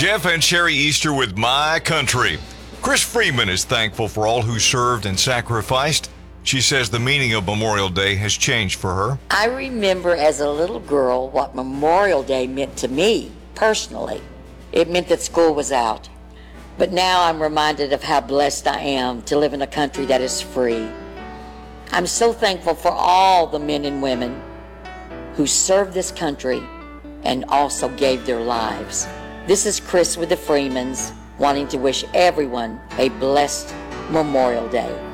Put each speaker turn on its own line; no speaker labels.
Jeff and Sherry Easter with My Country. Chris Freeman is thankful for all who served and sacrificed. She says the meaning of Memorial Day has changed for her.
I remember as a little girl what Memorial Day meant to me personally. It meant that school was out. But now I'm reminded of how blessed I am to live in a country that is free. I'm so thankful for all the men and women who served this country and also gave their lives. This is Chris with the Freemans, wanting to wish everyone a blessed Memorial Day.